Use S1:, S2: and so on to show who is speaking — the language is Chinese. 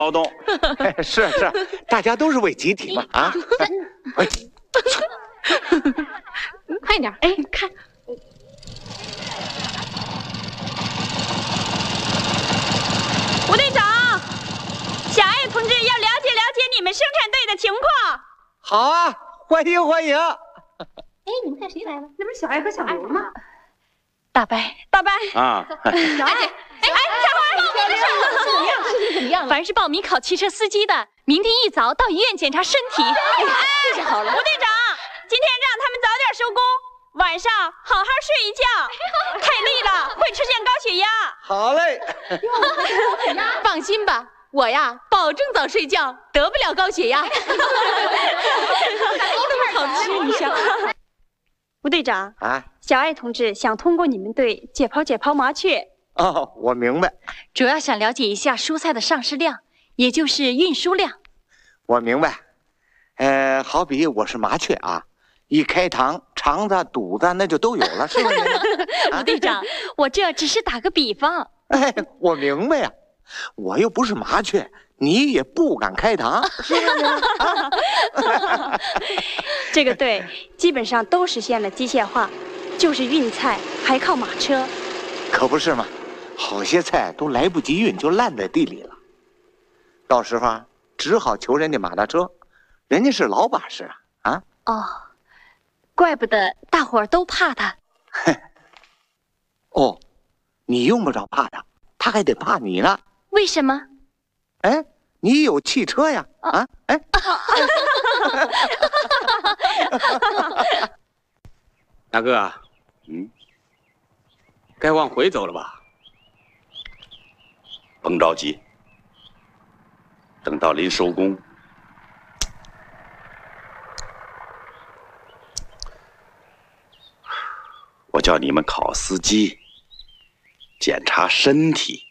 S1: 劳动。
S2: 是，大家都是为集体嘛啊！
S3: 快点！哎，看，
S4: 吴队长，小艾同志要了解你们生产队的情况。
S2: 好啊，欢迎！
S3: 哎，你们看谁来了？那不是小艾和小刘吗？
S4: 大伯
S1: 啊！
S3: 小艾，怎么样了？
S4: 凡是报名考汽车司机的，明天一早到医院检查身体。
S3: 这下好了。
S4: 吴队长，今天让他们早点收工，晚上好好睡一觉，太累了会出现高血压。
S2: 好嘞，
S3: 放心吧，我呀保证早睡觉，得不了高血压。
S4: 好吃一下。吴队长
S2: 啊，
S4: 小艾同志想通过你们队解剖麻雀。
S2: 哦，我明白，
S4: 主要想了解一下蔬菜的上市量，也就是运输量。
S2: 我明白。好比我是麻雀啊，一开膛，肠子、肚子那就都有了，是不是？
S4: 吴队长，我这只是打个比方。
S2: 哎，我明白呀，我又不是麻雀，你也不敢开膛，是不是？
S4: 这个队基本上都实现了机械化，就是运菜还靠马车。
S2: 可不是嘛，好些菜都来不及运就烂在地里了，到时候啊，只好求人家马大车，人家是老把式啊。
S4: 哦，怪不得大伙儿都怕他。
S2: 哦，你用不着怕他，他还得怕你呢。
S4: 为什么？
S2: 哎，你有汽车呀？啊，哎。
S1: 大哥，该往回走了吧？
S5: 甭着急，等到临收工，我叫你们考司机，检查身体。